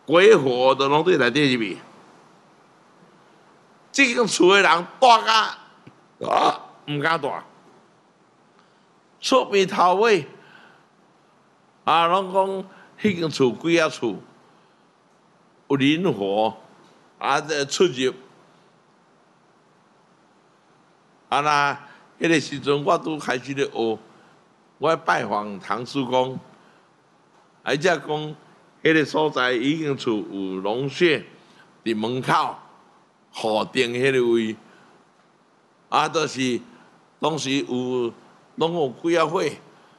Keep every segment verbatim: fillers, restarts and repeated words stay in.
鬼火都拢对内底入去。这间厝的人大甲啊，唔敢大，厝边头尾啊，拢讲迄间厝几啊厝有灵火啊，出入啊那，迄个时阵我拄开始咧学，我拜访唐叔公，而且讲迄个所在已经厝有龙穴伫门口。河顶迄个位，啊，就是当时有拢有几啊火，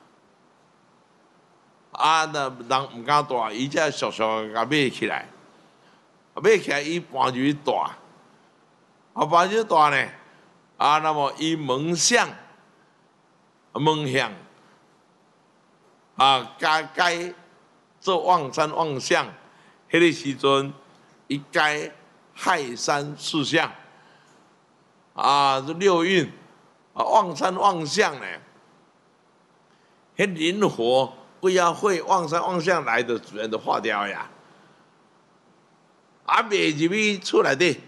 啊，那人毋敢大，伊才俗俗甲买起来，买起来伊搬入去大，啊，搬入去大呢，啊，那么伊门向门向啊，加改做望山望向，迄个时阵伊改。亥山四象啊，这六运啊，望山望向呢，迄灵火不要会望山望向来的主人都化掉呀，啊，袂入去厝内底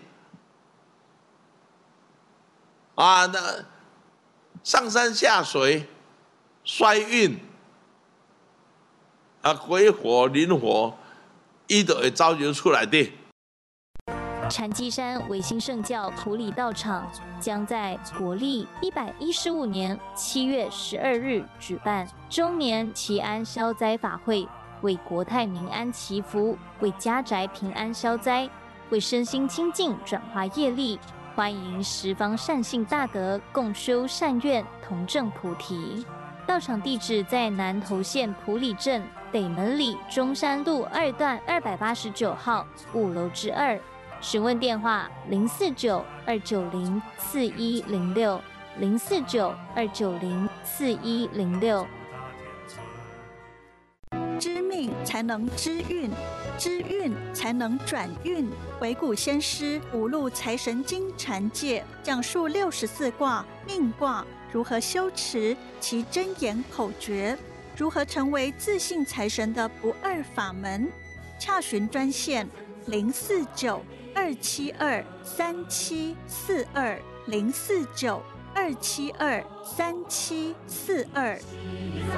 啊，那上山下水衰运啊，鬼火灵火，伊都会走入厝内底。 禅机山维新圣教普里道场将在国历一百一十五年七月十二日举办周年祈安消灾法会，为国泰民安祈福，为家宅平安消灾，为身心清净转化业力。欢迎十方善信大德共修善愿，同证菩提。道场地址在南投县埔里镇北门里中山路二段二百八十九号五楼之二。询问电话：零四九二九零四一零六，零四九二九零四一零六。 知命才能知运，知运才能转运。回古先师五路财神经禅戒讲述六十四卦命卦如何修持其真言口诀，如何成为自信财神的不二法门。洽询专线：零四九二七二三七四二，零四九二七二三七四二。